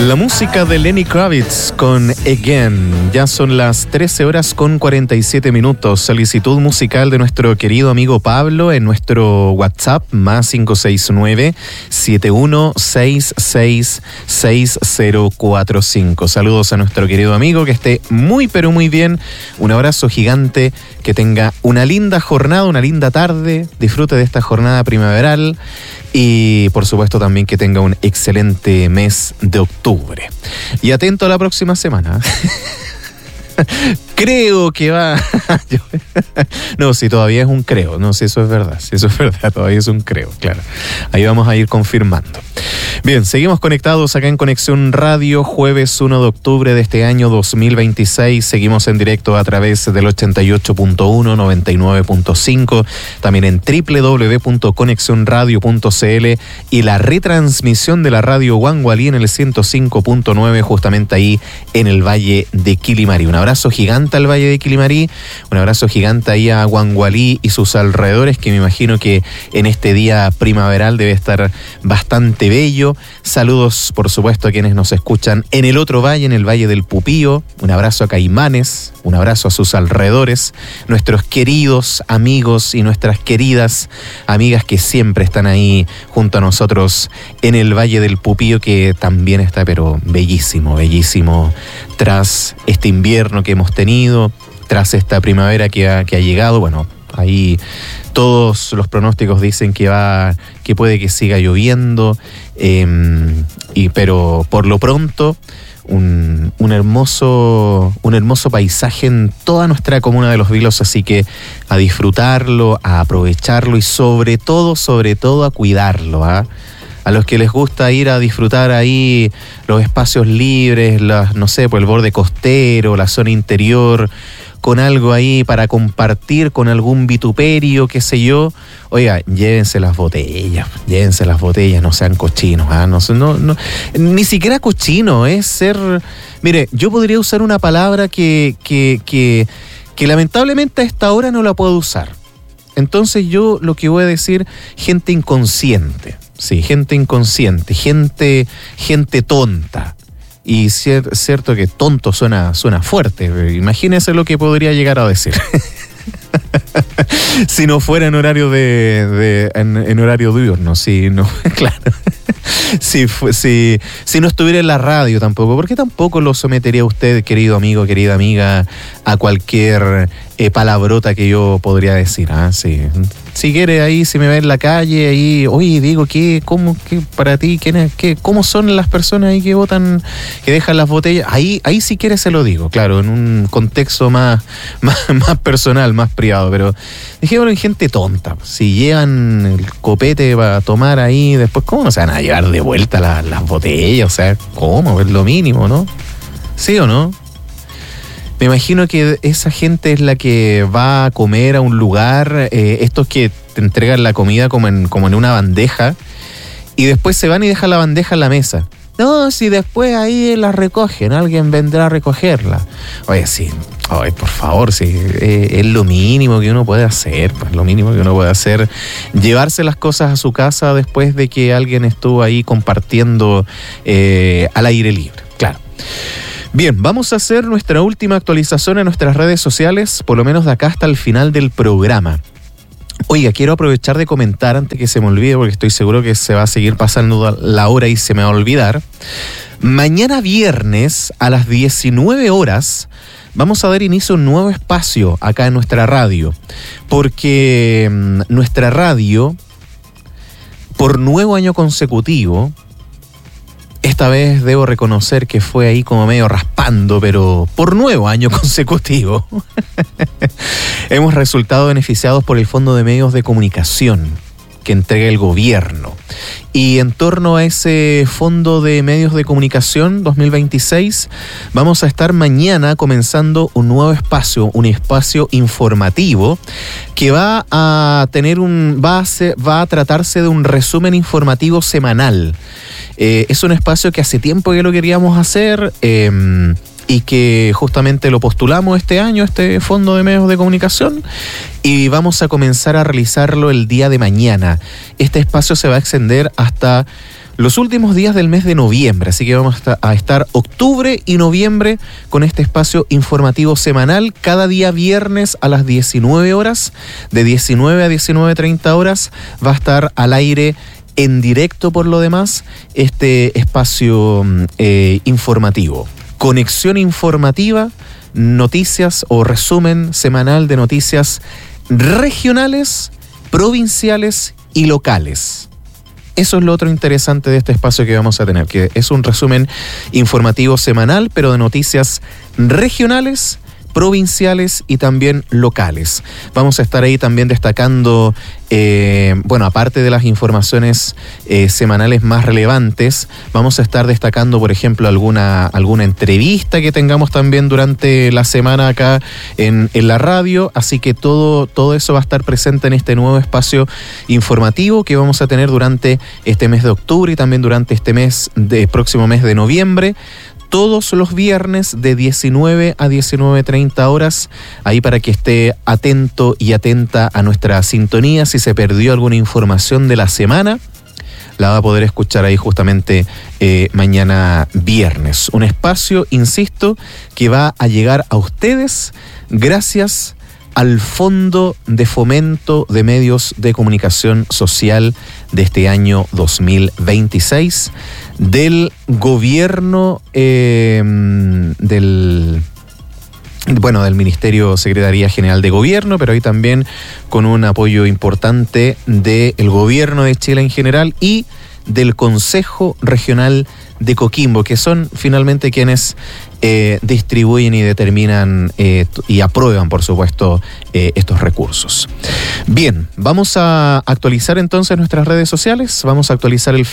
La música de Lenny Kravitz con Again. Ya son las 13 horas con 47 minutos. Solicitud musical de nuestro querido amigo Pablo en nuestro WhatsApp más 569-71666045. Saludos a nuestro querido amigo, que esté muy pero muy bien. Un abrazo gigante, que tenga una linda jornada, una linda tarde. Disfrute de esta jornada primaveral. Y por supuesto también que tenga un excelente mes de octubre. Y atento a la próxima semana. Creo que va... No, si todavía es un creo. No, si eso es verdad. Si eso es verdad, todavía es un creo, claro. Ahí vamos a ir confirmando. Bien, seguimos conectados acá en Conexión Radio, jueves 1 de octubre de este año 2026. Seguimos en directo a través del 88.1, 99.5, también en www.conexionradio.cl y la retransmisión de la radio Wangualí en el 105.9, justamente ahí en el Valle de Quilimarí. Un abrazo gigante al Valle de Quilimarí, un abrazo gigante ahí a Wangualí y sus alrededores, que me imagino que en este día primaveral debe estar bastante bello. Saludos, por supuesto, a quienes nos escuchan en el otro valle, en el Valle del Pupío. Un abrazo a Caimanes, un abrazo a sus alrededores, nuestros queridos amigos y nuestras queridas amigas que siempre están ahí junto a nosotros en el Valle del Pupío, que también está pero bellísimo, bellísimo, tras este invierno que hemos tenido, tras esta primavera que ha llegado. Bueno, ahí todos los pronósticos dicen que puede que siga lloviendo, pero por lo pronto un hermoso paisaje en toda nuestra comuna de Los Vilos, así que a disfrutarlo, a aprovecharlo y sobre todo a cuidarlo, ¿ah? A los que les gusta ir a disfrutar ahí los espacios libres, no sé, por el borde costero, la zona interior, con algo ahí para compartir, con algún vituperio, qué sé yo. Oiga, llévense las botellas, no sean cochinos, ¿ah? No, ni siquiera cochino, es ser... Mire, yo podría usar una palabra que lamentablemente a esta hora no la puedo usar. Entonces yo lo que voy a decir, gente inconsciente. Sí, gente inconsciente, gente tonta. Y cierto que tonto suena fuerte. Imagínense lo que podría llegar a decir. Si no fuera en horario en horario diurno, sí, no, claro. Si no estuviera en la radio tampoco, porque tampoco lo sometería a usted, querido amigo, querida amiga, a cualquier palabrota que yo podría decir, ¿ah? Sí. Si quiere ahí, si me ve en la calle, ahí, oye, digo, ¿cómo para ti, cómo son las personas ahí que votan, que dejan las botellas? Ahí si quiere se lo digo, claro, en un contexto más personal, más privado, pero dejémoslo en gente tonta. Si llevan el copete para tomar ahí, después, ¿cómo no se van a llevar de vuelta las botellas? O sea, ¿cómo? Es lo mínimo, ¿no? ¿Sí o no? Me imagino que esa gente es la que va a comer a un lugar, estos que te entregan la comida como en una bandeja, y después se van y dejan la bandeja en la mesa. No, si después ahí la recogen, alguien vendrá a recogerla. Oye, sí, oye, por favor, sí, es lo mínimo que uno puede hacer, pues, lo mínimo que uno puede hacer, llevarse las cosas a su casa después de que alguien estuvo ahí compartiendo al aire libre, claro. Bien, vamos a hacer nuestra última actualización en nuestras redes sociales, por lo menos de acá hasta el final del programa. Oiga, quiero aprovechar de comentar antes que se me olvide, porque estoy seguro que se va a seguir pasando la hora y se me va a olvidar. Mañana viernes a las 19 horas vamos a dar inicio a un nuevo espacio acá en nuestra radio, porque nuestra radio, por nuevo año consecutivo, esta vez debo reconocer que fue ahí como medio raspando, pero por nuevo año consecutivo, hemos resultado beneficiados por el Fondo de Medios de Comunicación que entrega el gobierno. Y en torno a ese Fondo de Medios de Comunicación 2026, vamos a estar mañana comenzando un nuevo espacio, un espacio informativo que va a tratarse de un resumen informativo semanal. Es un espacio que hace tiempo que lo queríamos hacer y que justamente lo postulamos este año, este Fondo de Medios de Comunicación, y vamos a comenzar a realizarlo el día de mañana. Este espacio se va a extender hasta los últimos días del mes de noviembre, así que vamos a estar octubre y noviembre con este espacio informativo semanal, cada día viernes a las 19 horas, de 19 a 19:30 horas, va a estar al aire en directo por lo demás este espacio informativo. Conexión informativa, noticias o resumen semanal de noticias regionales, provinciales y locales. Eso es lo otro interesante de este espacio que vamos a tener, que es un resumen informativo semanal, pero de noticias regionales, provinciales y también locales. Vamos a estar ahí también destacando, aparte de las informaciones semanales más relevantes, vamos a estar destacando, por ejemplo, alguna entrevista que tengamos también durante la semana acá en la radio, así que todo eso va a estar presente en este nuevo espacio informativo que vamos a tener durante este mes de octubre y también durante este próximo mes de noviembre. Todos los viernes de 19 a 19:30 horas, ahí para que esté atento y atenta a nuestra sintonía. Si se perdió alguna información de la semana, la va a poder escuchar ahí justamente mañana viernes. Un espacio, insisto, que va a llegar a ustedes gracias al Fondo de Fomento de Medios de Comunicación Social de este año 2026 del gobierno del Ministerio Secretaría General de Gobierno, pero ahí también con un apoyo importante del gobierno de Chile en general y del Consejo Regional de Coquimbo, que son finalmente quienes distribuyen y determinan y aprueban, por supuesto, estos recursos. Bien, vamos a actualizar entonces nuestras redes sociales. Vamos a actualizar el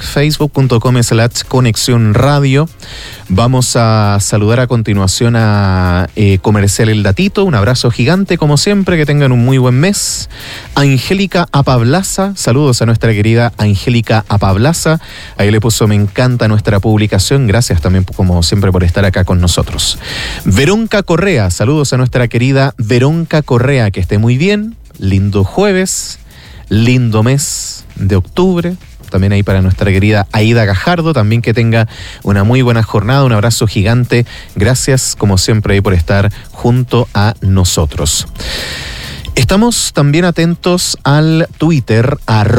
facebook.com/Conexión Radio. Vamos a saludar a continuación a Comercial El Datito. Un abrazo gigante, como siempre, que tengan un muy buen mes. Angélica Apablaza, saludos a nuestra querida Angélica Apablaza. Ahí le puso me encanta nuestra publicación. Gracias también, como siempre, por estar acá con nosotros. Verónica Correa, saludos a nuestra querida Verónica Correa, que esté muy bien. Lindo jueves, lindo mes de octubre. También ahí para nuestra querida Aida Gajardo, también que tenga una muy buena jornada, un abrazo gigante. Gracias, como siempre, ahí por estar junto a nosotros. Estamos también atentos al Twitter,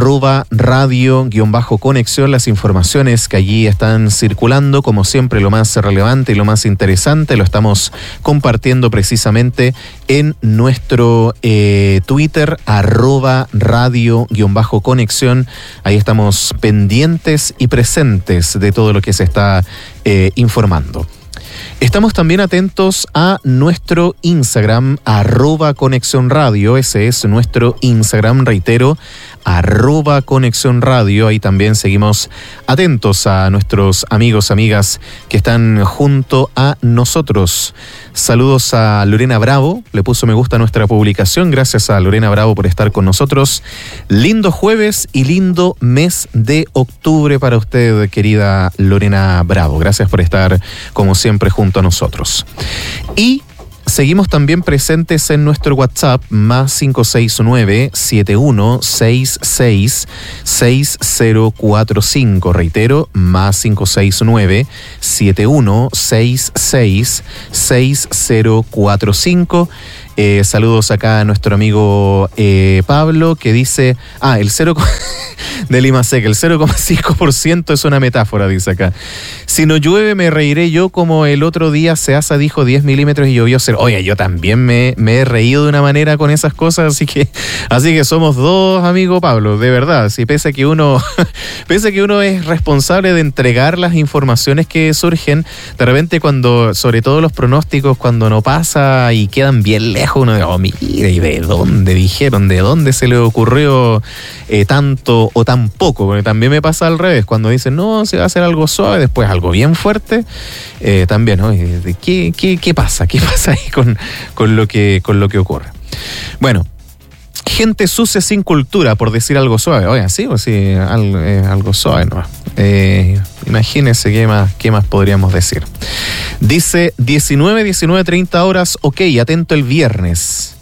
@radio_conexión, las informaciones que allí están circulando, como siempre, lo más relevante y lo más interesante, lo estamos compartiendo precisamente en nuestro Twitter, @radio_conexión. Ahí estamos pendientes y presentes de todo lo que se está informando. Estamos también atentos a nuestro Instagram, @Conexión Radio. Ese es nuestro Instagram, reitero, @Conexión Radio. Ahí también seguimos atentos a nuestros amigos, amigas que están junto a nosotros. Saludos a Lorena Bravo, le puso me gusta a nuestra publicación. Gracias a Lorena Bravo por estar con nosotros. Lindo jueves y lindo mes de octubre para usted, querida Lorena Bravo. Gracias por estar, como siempre, junto a nosotros. Y seguimos también presentes en nuestro WhatsApp, +569-7166-6045. Reitero, +569-7166-6045. Saludos acá a nuestro amigo Pablo, que dice, el 0 de Limasec, el 0,5% es una metáfora, dice acá. Si no llueve me reiré yo como el otro día Seasa dijo 10 milímetros y llovió 0. Oye, yo también me he reído de una manera con esas cosas, así que somos dos, amigo Pablo, de verdad. Si pese a que uno es responsable de entregar las informaciones que surgen, de repente sobre todo los pronósticos, cuando no pasa y quedan bien lejos, uno dice, mira, ¿y de dónde dijeron? ¿De dónde se le ocurrió tanto o tan poco? Porque también me pasa al revés, cuando dicen, no, se va a hacer algo suave, después algo bien fuerte, también, ¿no? ¿Qué pasa? ¿Qué pasa ahí con lo que ocurre? Bueno, gente sucia sin cultura, por decir algo suave. Oigan, sí, o sí, algo suave, ¿no? Imagínense qué más podríamos decir. Dice 19:30 horas, ok, atento el viernes.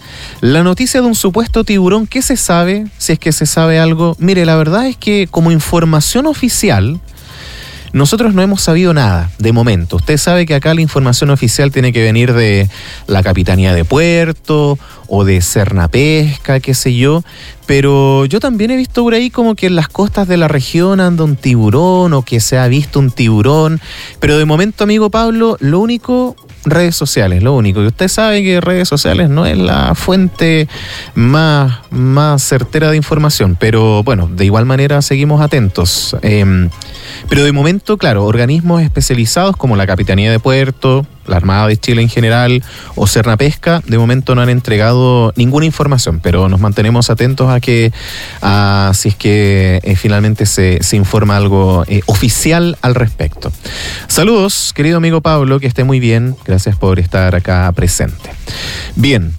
La noticia de un supuesto tiburón, ¿qué se sabe? Si es que se sabe algo. Mire, la verdad es que como información oficial, nosotros no hemos sabido nada, de momento. Usted sabe que acá la información oficial tiene que venir de la Capitanía de Puerto o de Cernapesca, qué sé yo. Pero yo también he visto por ahí como que en las costas de la región anda un tiburón o que se ha visto un tiburón. Pero de momento, amigo Pablo, lo único... redes sociales, lo único. Y usted sabe que redes sociales no es la fuente más certera de información, pero bueno, de igual manera seguimos atentos. Pero de momento, claro, organismos especializados como la Capitanía de Puerto, la Armada de Chile en general o Cernapesca, de momento no han entregado ninguna información, pero nos mantenemos atentos a que si es que finalmente se informa algo oficial al respecto. Saludos, querido amigo Pablo, que esté muy bien. Gracias por estar acá presente. Bien,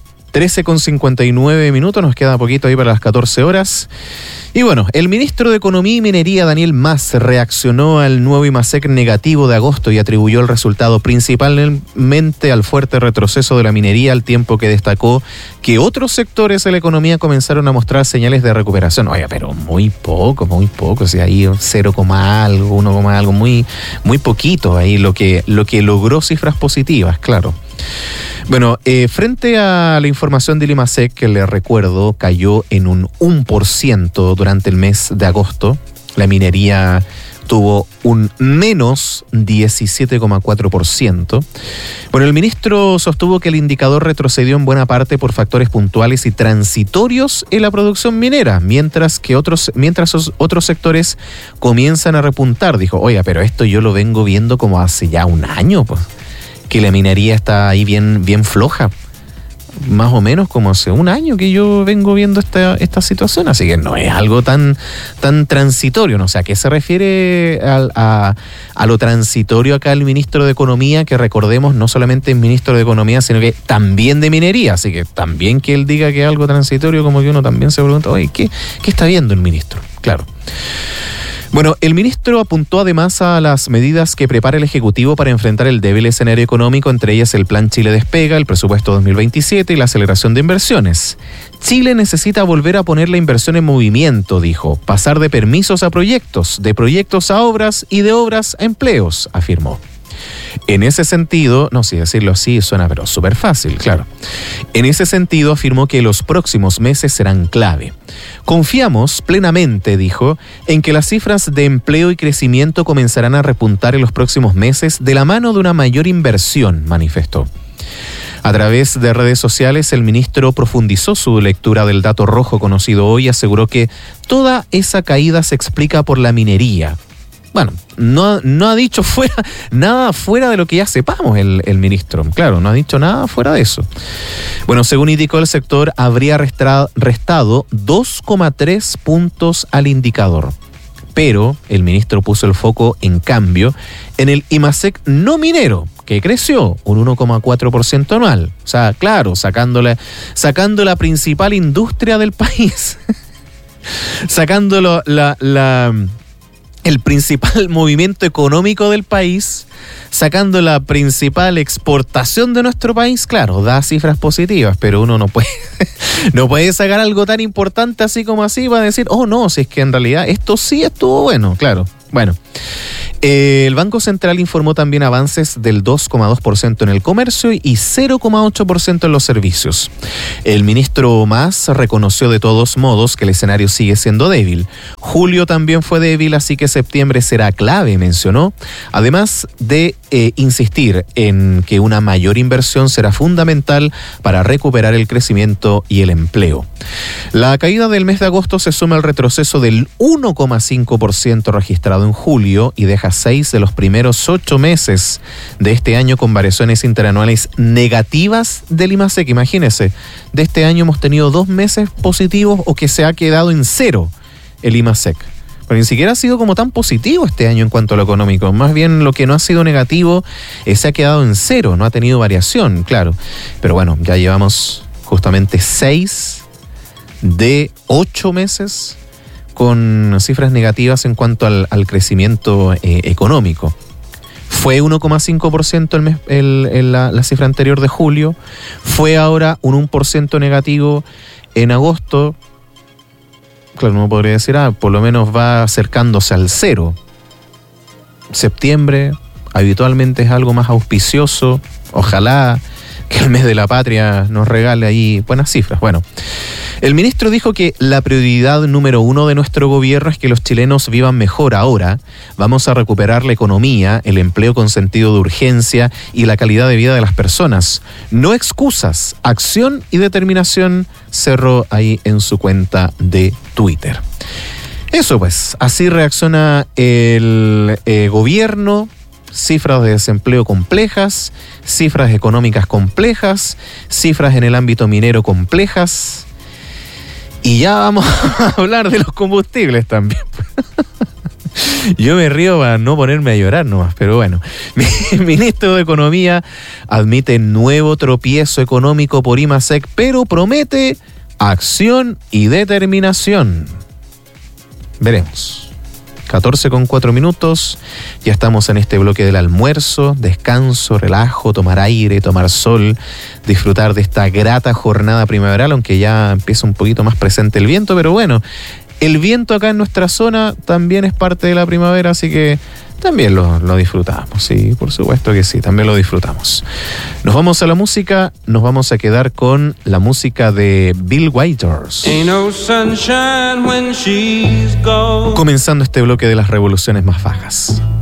13:59, nos queda poquito ahí para las 14 horas. Y bueno, el ministro de Economía y Minería, Daniel Mas, reaccionó al nuevo IMASEC negativo de agosto y atribuyó el resultado principalmente al fuerte retroceso de la minería, al tiempo que destacó que otros sectores de la economía comenzaron a mostrar señales de recuperación. Oye, pero muy poco, o sea, ahí 0, algo, 1, algo, muy poquito ahí lo que logró cifras positivas, claro. Bueno, frente a la información del IMASEC, que le recuerdo cayó en un 1% durante el mes de agosto, la minería tuvo un menos 17,4%. Bueno, el ministro sostuvo que el indicador retrocedió en buena parte por factores puntuales y transitorios en la producción minera, mientras otros sectores comienzan a repuntar. Dijo, oiga, pero esto yo lo vengo viendo como hace ya un año, pues, que la minería está ahí bien floja. Más o menos como hace un año que yo vengo viendo esta situación, así que no es algo tan transitorio, ¿no? O sea, ¿a qué se refiere a lo transitorio acá el ministro de Economía? Que recordemos, no solamente es ministro de Economía, sino que también de minería, así que también que él diga que es algo transitorio, como que uno también se pregunta, oye, ¿qué está viendo el ministro? Claro. Bueno, el ministro apuntó además a las medidas que prepara el Ejecutivo para enfrentar el débil escenario económico, entre ellas el Plan Chile Despega, el presupuesto 2027 y la aceleración de inversiones. Chile necesita volver a poner la inversión en movimiento, dijo, pasar de permisos a proyectos, de proyectos a obras y de obras a empleos, afirmó. En ese sentido, no sé, decirlo así suena pero súper fácil, claro. En ese sentido afirmó que los próximos meses serán clave. Confiamos plenamente, dijo, en que las cifras de empleo y crecimiento comenzarán a repuntar en los próximos meses de la mano de una mayor inversión, manifestó. A través de redes sociales, el ministro profundizó su lectura del dato rojo conocido hoy y aseguró que toda esa caída se explica por la minería. Bueno, no ha dicho nada fuera de lo que ya sepamos el ministro. Claro, no ha dicho nada fuera de eso. Bueno, según indicó, el sector habría restado 2,3 puntos al indicador. Pero el ministro puso el foco, en cambio, en el IMASEC no minero, que creció un 1,4% anual. O sea, claro, sacando la principal industria del país, sacando el principal movimiento económico del país, sacando la principal exportación de nuestro país, claro, da cifras positivas, pero uno no puede sacar algo tan importante así como así para decir, oh no, si es que en realidad esto sí estuvo bueno, claro. Bueno, el Banco Central informó también avances del 2,2% en el comercio y 0,8% en los servicios. El ministro Mas reconoció de todos modos que el escenario sigue siendo débil. Julio también fue débil, así que septiembre será clave, mencionó. Además de insistir en que una mayor inversión será fundamental para recuperar el crecimiento y el empleo. La caída del mes de agosto se suma al retroceso del 1,5% registrado en julio y deja 6 de los primeros 8 meses de este año con variaciones interanuales negativas del IMASEC. Imagínense, de este año hemos tenido 2 meses positivos o que se ha quedado en cero el IMASEC. Pero ni siquiera ha sido como tan positivo este año en cuanto a lo económico. Más bien lo que no ha sido negativo se ha quedado en cero, no ha tenido variación, claro. Pero bueno, ya llevamos justamente 6 de 8 meses con cifras negativas en cuanto al crecimiento económico. Fue 1,5% la cifra anterior de julio, fue ahora un 1% negativo en agosto. Claro, uno podría decir, por lo menos va acercándose al cero. Septiembre habitualmente es algo más auspicioso, ojalá que el mes de la patria nos regale ahí buenas cifras. Bueno, el ministro dijo que la prioridad número 1 de nuestro gobierno es que los chilenos vivan mejor ahora. Vamos a recuperar la economía, el empleo con sentido de urgencia y la calidad de vida de las personas. No excusas, acción y determinación, cerró ahí en su cuenta de Twitter. Eso pues, así reacciona el gobierno. Cifras de desempleo complejas, cifras económicas complejas, cifras en el ámbito minero complejas. Y ya vamos a hablar de los combustibles también. Yo me río para no ponerme a llorar nomás, pero bueno. El ministro de Economía admite nuevo tropiezo económico por IMASEC, pero promete acción y determinación. Veremos. 14:04, ya estamos en este bloque del almuerzo, descanso, relajo, tomar aire, tomar sol, disfrutar de esta grata jornada primaveral, aunque ya empieza un poquito más presente el viento, pero bueno, el viento acá en nuestra zona también es parte de la primavera, así que también lo disfrutamos, sí, por supuesto que sí, también lo disfrutamos. Nos vamos a la música, nos vamos a quedar con la música de Bill Withers. Comenzando este bloque de las revoluciones más bajas.